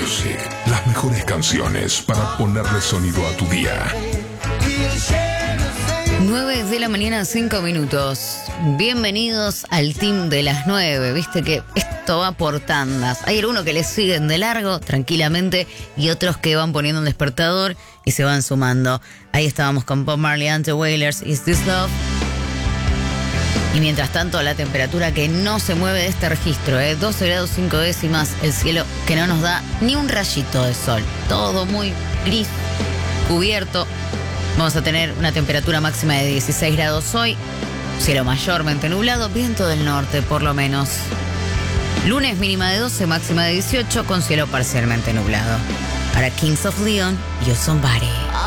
Music. Las mejores canciones para ponerle sonido a tu día. 9 de la mañana, 5 minutos. Bienvenidos al team de las 9. Viste que esto va por tandas. Hay algunos que les siguen de largo, tranquilamente, y otros que van poniendo un despertador y se van sumando. Ahí estábamos con Bob Marley and the Wailers, Is This Love? Y mientras tanto, la temperatura que no se mueve de este registro, 12 grados 5 décimas, el cielo que no nos da ni un rayito de sol. Todo muy gris, cubierto. Vamos a tener una temperatura máxima de 16 grados hoy, cielo mayormente nublado, viento del norte por lo menos. Lunes mínima de 12, máxima de 18, con cielo parcialmente nublado. Para Kings of Leon, You're Somebody.